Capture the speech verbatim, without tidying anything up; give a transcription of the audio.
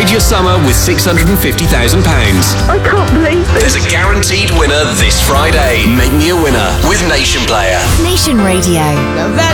Upgrade your summer with six hundred fifty thousand pounds. I can't believe it. There's a guaranteed winner this Friday. Make me a winner with Nation Player. Nation Radio.